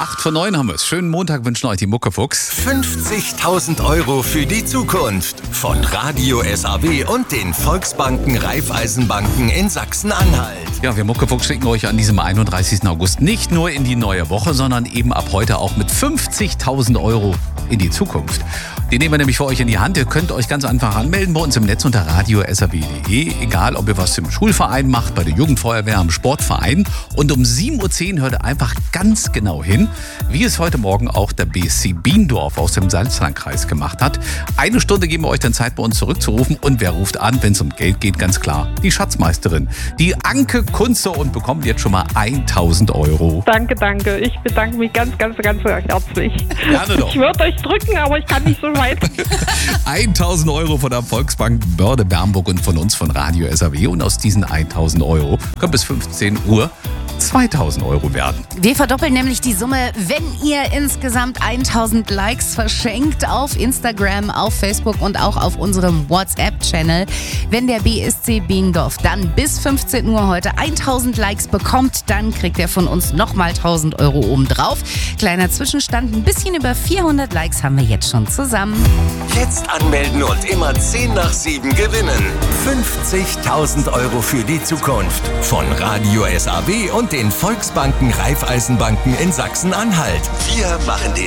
8:09 haben wir es. Schönen Montag wünschen euch die Muckefuchs. 50.000 Euro für die Zukunft von Radio SAW und den Volksbanken Raiffeisenbanken in Sachsen-Anhalt. Ja, wir Muckefuchs schicken euch an diesem 31. August nicht nur in die neue Woche, sondern eben ab heute auch mit 50.000 Euro in die Zukunft. Die nehmen wir nämlich für euch in die Hand. Ihr könnt euch ganz einfach anmelden bei uns im Netz unter radio.saw.de. Egal, ob ihr was im Schulverein macht, bei der Jugendfeuerwehr, am Sportverein. Und um 7:10 Uhr hört ihr einfach ganz genau hin, wie es heute Morgen auch der BSC Biendorf aus dem Salzlandkreis gemacht hat. 1 Stunde geben wir euch dann Zeit, bei uns zurückzurufen. Und wer ruft an, wenn es um Geld geht? Ganz klar, die Schatzmeisterin, die Anke Kunze, und bekommt jetzt schon mal 1.000 Euro. Danke. Ich bedanke mich ganz herzlich. Gerne doch. Ich würde euch drücken, aber ich kann nicht so weit. 1.000 Euro von der Volksbank Börde Bernburg und von uns von Radio SAW. Und aus diesen 1.000 Euro können bis 15 Uhr 2.000 Euro werden. Wir verdoppeln nämlich die Summe, wenn ihr insgesamt 1.000 Likes verschenkt auf Instagram, auf Facebook und auch auf unserem WhatsApp-Channel. Wenn der BSC Biendorf dann bis 15 Uhr heute 1.000 Likes bekommt, dann kriegt er von uns nochmal 1.000 Euro obendrauf. Kleiner Zwischenstand, ein bisschen über 400 Likes haben wir jetzt schon zusammen. Jetzt anmelden und immer 10 nach 7 gewinnen. 50.000 Euro für die Zukunft von Radio SAW und den Volksbanken Raiffeisenbanken in Sachsen-Anhalt. Wir machen den